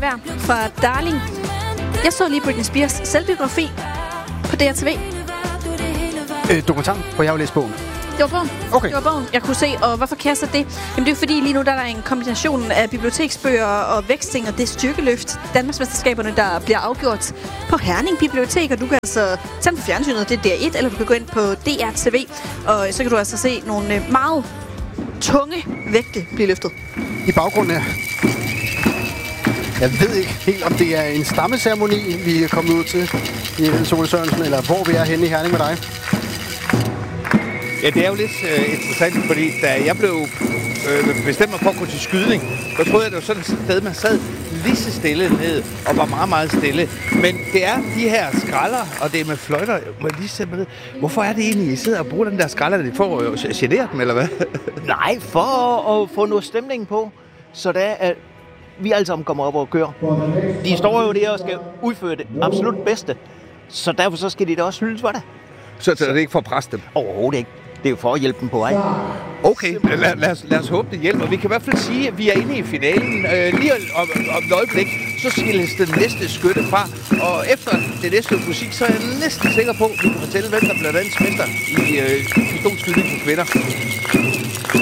Vær fra Darling. Jeg så lige Britney Spears selvbiografi på DRTV. Dokumentar, hvor jeg har læst bogen. Det var bogen. Okay. Det var bogen, jeg kunne se. Og hvorfor kan jeg så det? Jamen det er fordi lige nu der er en kombination af biblioteksbøger og væksting, og det er styrkeløft. Danmarksmesterskaberne, der bliver afgjort på Herning Bibliotek, og du kan altså tage på fjernsynet, det er DR1, eller du kan gå ind på DRTV, og så kan du altså se nogle meget tunge vægte blive løftet. I baggrunden her. Jeg ved ikke helt, om det er en stammeceremoni, vi er kommet ud til i Sole Sørensen, eller hvor vi er henne i Herning med dig. Ja, det er jo lidt interessant, fordi da jeg blev bestemt mig for at gå til skydning, så troede jeg, det var sådan et sted, man sad lige så stille ned og var meget, meget stille. Men det er de her skralder, og det er med fløjter. Må jeg lige sætte mig ned? Hvorfor er det egentlig, I sidder og bruger den der skralder? Er det for at genere dem, eller hvad? Nej, for at få noget stemning på, så det er, at vi alle sammen kommer op og kører. De står jo der og skal udføre det absolut bedste, så derfor så skal de da også hyldes for det. Så er det ikke for at presse dem? Overhovedet ikke. Det er jo for at hjælpe dem på vej. Okay, lad os håbe, det hjælper. Vi kan i hvert fald sige, at vi er inde i finalen. Lige om et øjeblik, så skilles den næste skytte fra. Og efter det næste musik, så er jeg næsten sikker på, at vi kan fortælle, hvem der bliver dansk mester i pistolskydning for kvinder.